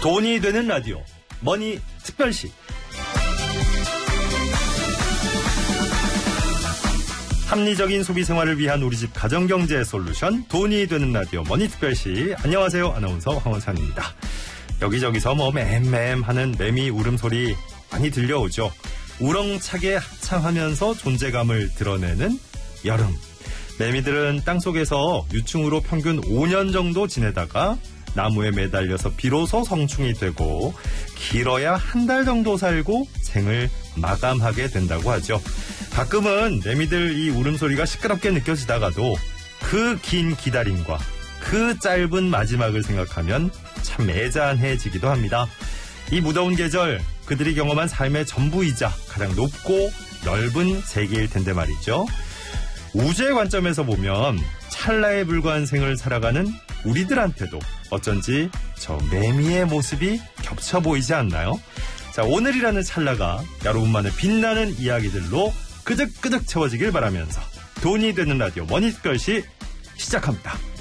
돈이 되는 라디오 머니 특별시. 합리적인 소비 생활을 위한 우리 집 가정경제 솔루션 돈이 되는 라디오 머니 특별시. 안녕하세요, 아나운서 황원찬입니다. 여기저기서 맴맴 하는 매미 울음소리 많이 들려오죠. 우렁차게 합창하면서 존재감을 드러내는 여름. 매미들은 땅속에서 유충으로 평균 5년 정도 지내다가 나무에 매달려서 비로소 성충이 되고 길어야 한 달 정도 살고 생을 마감하게 된다고 하죠. 가끔은 매미들 이 울음소리가 시끄럽게 느껴지다가도 그 긴 기다림과 그 짧은 마지막을 생각하면 참 애잔해지기도 합니다. 이 무더운 계절, 그들이 경험한 삶의 전부이자 가장 높고 넓은 세계일 텐데 말이죠. 우주의 관점에서 보면 찰나에 불과한 생을 살아가는 우리들한테도 어쩐지 저 매미의 모습이 겹쳐 보이지 않나요? 자, 오늘이라는 찰나가 여러분만의 빛나는 이야기들로 끄득끄득 채워지길 바라면서 돈이 되는 라디오 머니 특별시 시작합니다.